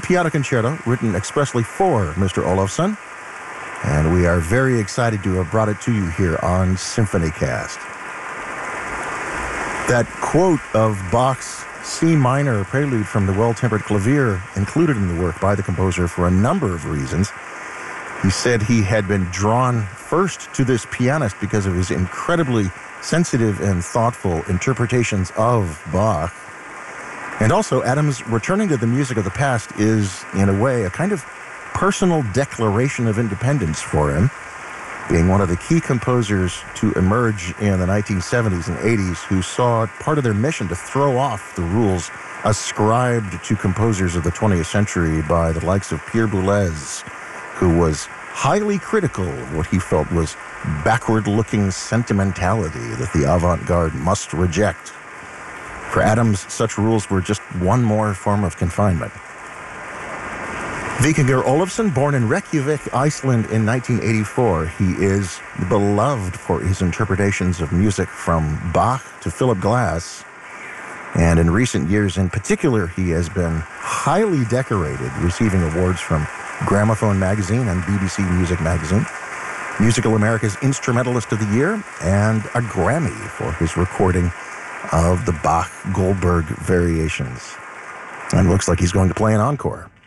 piano concerto written expressly for Mr. Olofsson. And we are very excited to have brought it to you here on SymphonyCast. That quote of Bach's C minor prelude from the Well-Tempered Clavier included in the work by the composer for a number of reasons. He said he had been drawn first to this pianist because of his incredibly sensitive and thoughtful interpretations of Bach. And also, Adams' returning to the music of the past is, in a way, a kind of personal declaration of independence for him, being one of the key composers to emerge in the 1970s and 80s who saw part of their mission to throw off the rules ascribed to composers of the 20th century by the likes of Pierre Boulez, who was highly critical of what he felt was backward-looking sentimentality that the avant-garde must reject. For Adams, such rules were just one more form of confinement. Víkingur Ólafsson, born in Reykjavik, Iceland in 1984, he is beloved for his interpretations of music from Bach to Philip Glass. And in recent years in particular, he has been highly decorated, receiving awards from Gramophone Magazine and BBC Music Magazine, Musical America's Instrumentalist of the Year, and a Grammy for his recording of the Bach-Goldberg variations. And looks like he's going to play an encore.